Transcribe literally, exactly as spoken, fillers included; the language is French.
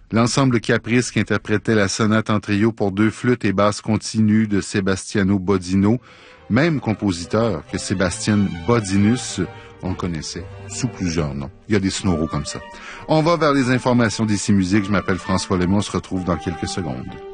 L'ensemble Caprice qui interprétait la sonate en trio pour deux flûtes et basses continues de Sebastiano Bodino, même compositeur que Sébastien Bodinus, on le connaissait sous plusieurs noms. Il y a des snoros comme ça. On va vers les informations d'Ici Musique. Je m'appelle François Lemay. On se retrouve dans quelques secondes.